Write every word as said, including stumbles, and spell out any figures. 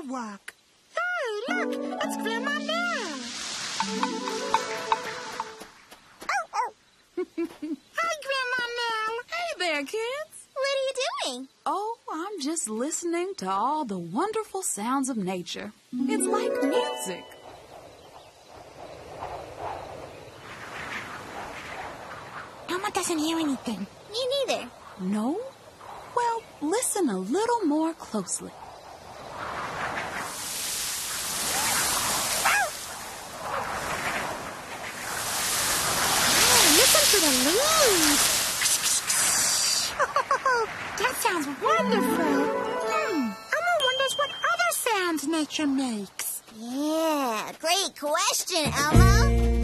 walk. Hey, look, it's Grandma Nell. Hi, Grandma Nell. Hey there, kids. What are you doing? Oh, I'm just listening to all the wonderful sounds of nature. It's like music. Elmo doesn't hear anything. Me neither. No? Well, listen a little more closely. Oh, listen to the leaves. Oh, that sounds wonderful. Hmm, Elmo wonders what other sounds nature makes. Yeah, great question, Elmo.